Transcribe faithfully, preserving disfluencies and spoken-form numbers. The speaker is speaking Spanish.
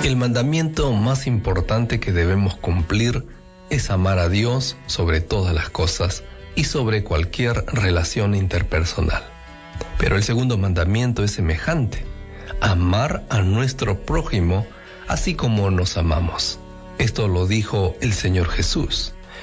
El mandamiento más importante que debemos cumplir es amar a Dios sobre todas las cosas y sobre cualquier relación interpersonal. Pero el segundo mandamiento es semejante: amar a nuestro prójimo así como nos amamos. Esto lo dijo el Señor Jesús.